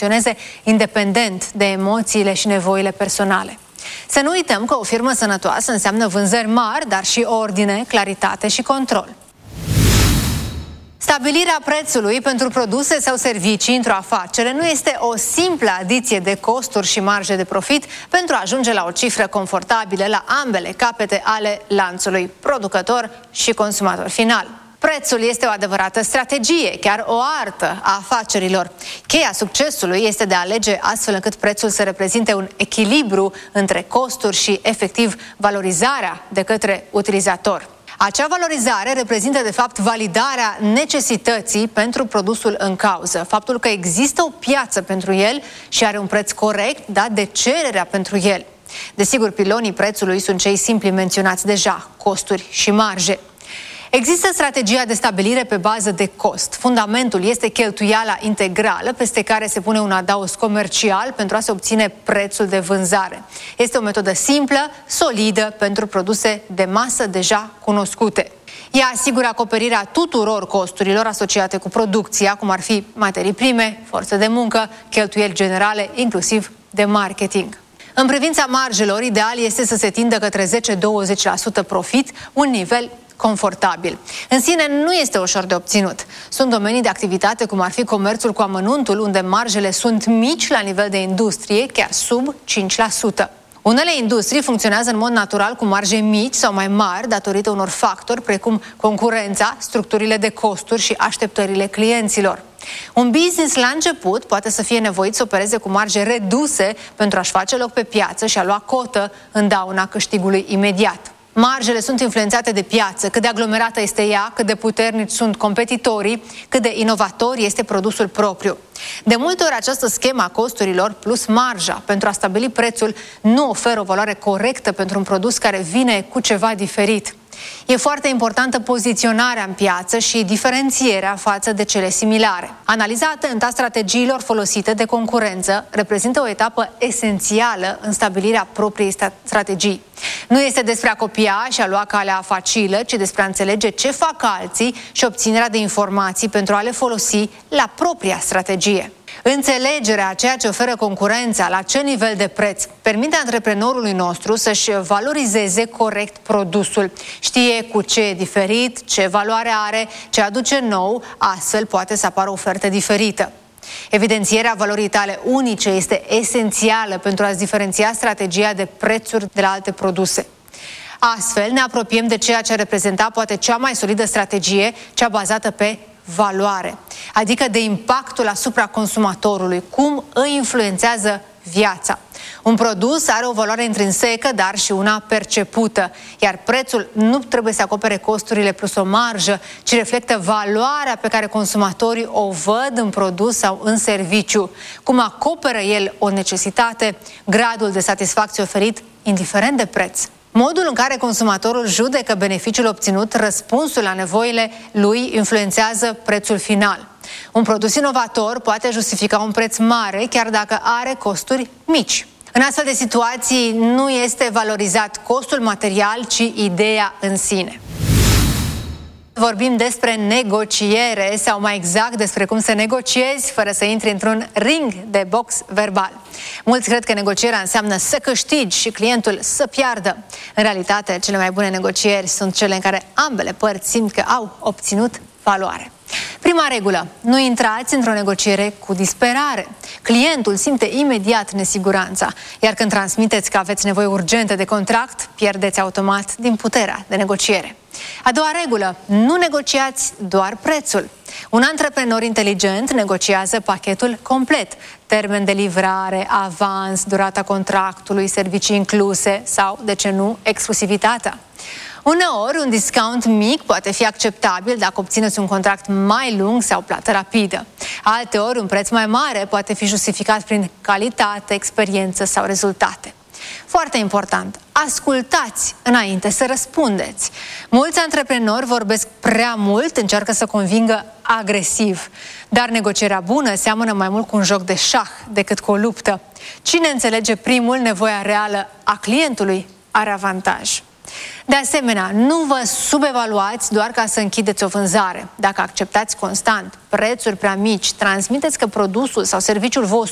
funcționeze independent de emoțiile și nevoile personale. Să nu uităm că o firmă sănătoasă înseamnă vânzări mari, dar și ordine, claritate și control. Stabilirea prețului pentru produse sau servicii într-o afacere nu este o simplă adiție de costuri și marje de profit pentru a ajunge la o cifră confortabilă la ambele capete ale lanțului, producător și consumator final. Prețul este o adevărată strategie, chiar o artă a afacerilor. Cheia succesului este de a alege astfel încât prețul să reprezinte un echilibru între costuri și, efectiv, valorizarea de către utilizator. Acea valorizare reprezintă, de fapt, validarea necesității pentru produsul în cauză, faptul că există o piață pentru el și are un preț corect dat de cererea pentru el. Desigur, pilonii prețului sunt cei simpli menționați deja, costuri și marje. Există strategia de stabilire pe bază de cost. Fundamentul este cheltuiala integrală, peste care se pune un adaos comercial pentru a se obține prețul de vânzare. Este o metodă simplă, solidă pentru produse de masă deja cunoscute. Ea asigură acoperirea tuturor costurilor asociate cu producția, cum ar fi materii prime, forță de muncă, cheltuieli generale, inclusiv de marketing. În privința marjelor, ideal este să se tindă către 10-20% profit, un nivel confortabil. În sine nu este ușor de obținut. Sunt domenii de activitate, cum ar fi comerțul cu amănuntul, unde marjele sunt mici la nivel de industrie, chiar sub 5%. Unele industrii funcționează în mod natural cu marje mici sau mai mari datorită unor factori precum concurența, structurile de costuri și așteptările clienților. Un business la început poate să fie nevoit să opereze cu marje reduse pentru a-și face loc pe piață și a lua cotă în dauna câștigului imediat. Marjele sunt influențate de piață, cât de aglomerată este ea, cât de puternici sunt competitorii, cât de inovator este produsul propriu. De multe ori această schemă a costurilor plus marja pentru a stabili prețul nu oferă o valoare corectă pentru un produs care vine cu ceva diferit. E foarte importantă poziționarea în piață și diferențierea față de cele similare. Analiza atentă a strategiilor folosite de concurență reprezintă o etapă esențială în stabilirea propriei strategii. Nu este despre a copia și a lua calea facilă, ci despre a înțelege ce fac alții și obținerea de informații pentru a le folosi la propria strategie. Înțelegerea a ceea ce oferă concurența, la ce nivel de preț, permite antreprenorului nostru să-și valorizeze corect produsul. Știe cu ce e diferit, ce valoare are, ce aduce nou, astfel poate să apară o ofertă diferită. Evidențierea valorii tale unice este esențială pentru a-ți diferenția strategia de prețuri de la alte produse. Astfel ne apropiem de ceea ce reprezenta poate cea mai solidă strategie, cea bazată pe valoare, adică de impactul asupra consumatorului, cum îi influențează viața. Un produs are o valoare intrinsecă, dar și una percepută, iar prețul nu trebuie să acopere costurile plus o marjă, ci reflectă valoarea pe care consumatorii o văd în produs sau în serviciu, cum acoperă el o necesitate, gradul de satisfacție oferit, indiferent de preț. Modul în care consumatorul judecă beneficiul obținut, răspunsul la nevoile lui influențează prețul final. Un produs inovator poate justifica un preț mare chiar dacă are costuri mici. În astfel de situații nu este valorizat costul material, ci ideea în sine. Vorbim despre negociere sau mai exact despre cum să negociezi fără să intri într-un ring de box verbal. Mulți cred că negocierea înseamnă să câștigi și clientul să piardă. În realitate, cele mai bune negocieri sunt cele în care ambele părți simt că au obținut valoare. Prima regulă: nu intrați într-o negociere cu disperare. Clientul simte imediat nesiguranța, iar când transmiteți că aveți nevoie urgentă de contract, pierdeți automat din puterea de negociere. A doua regulă: nu negociați doar prețul. Un antreprenor inteligent negociază pachetul complet: termen de livrare, avans, durata contractului, servicii incluse sau, de ce nu, exclusivitatea. Uneori, un discount mic poate fi acceptabil dacă obțineți un contract mai lung sau plată rapidă. Alteori, un preț mai mare poate fi justificat prin calitate, experiență sau rezultate. Foarte important, ascultați înainte să răspundeți. Mulți antreprenori vorbesc prea mult, încearcă să convingă agresiv. Dar negocierea bună seamănă mai mult cu un joc de șah decât cu o luptă. Cine înțelege primul nevoia reală a clientului are avantaj. De asemenea, nu vă subevaluați doar ca să închideți o vânzare. Dacă acceptați constant prețuri prea mici, transmiteți că produsul sau serviciul vostru